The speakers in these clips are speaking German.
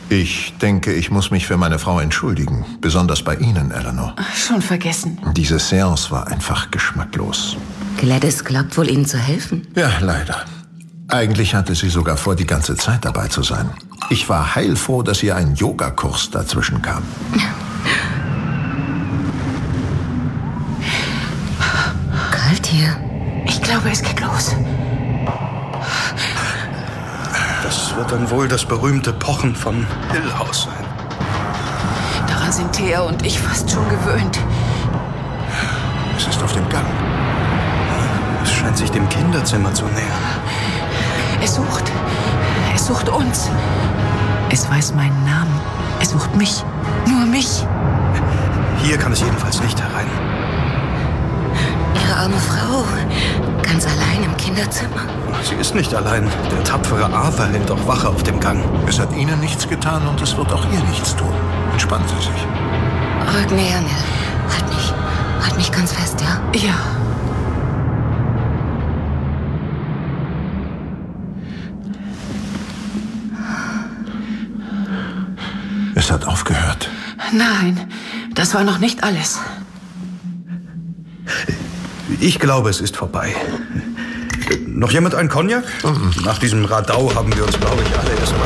Ich denke, ich muss mich für meine Frau entschuldigen. Besonders bei Ihnen, Eleanor. Schon vergessen. Diese Seance war einfach geschmacklos. Gladys glaubt wohl, Ihnen zu helfen? Ja, leider. Eigentlich hatte sie sogar vor, die ganze Zeit dabei zu sein. Ich war heilfroh, dass ihr ein Yogakurs dazwischen kam. Kalt hier. Ich glaube, es geht los. Das wird dann wohl das berühmte Pochen von Hill House sein. Daran sind Thea und ich fast schon gewöhnt. Es ist auf dem Gang. Es scheint sich dem Kinderzimmer zu nähern. Es sucht uns. Es weiß meinen Namen. Es sucht mich. Nur mich. Hier kann es jedenfalls nicht herein. Ihre arme Frau. Ganz allein im Kinderzimmer. Sie ist nicht allein. Der tapfere Arthur hält auch Wache auf dem Gang. Es hat Ihnen nichts getan und es wird auch ihr nichts tun. Entspannen Sie sich. Rück näher, Nell. Halt mich ganz fest, ja? Ja. Es hat aufgehört. Nein, das war noch nicht alles. Ich glaube, es ist vorbei. Noch jemand einen Cognac? Nach diesem Radau haben wir uns, glaube ich, alle erstmal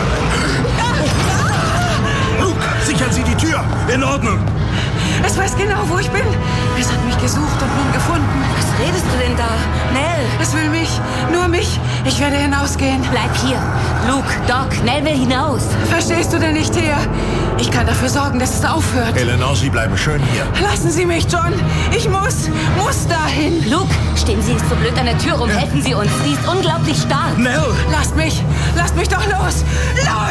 Luke, sichern Sie die Tür! In Ordnung. Es weiß genau, wo ich bin. Es hat mich gesucht und nun gefunden. Was redest du denn da? Nell! Es will mich. Nur mich. Ich werde hinausgehen. Bleib hier. Luke, Doc, Nell will hinaus. Verstehst du denn nicht, Thea? Ich kann dafür sorgen, dass es aufhört. Eleanor, Sie bleiben schön hier. Lassen Sie mich, John. Ich muss dahin. Luke, stehen Sie nicht so blöd an der Tür rum. Helfen Sie uns. Sie ist unglaublich stark. Nell! Lasst mich doch los. Los!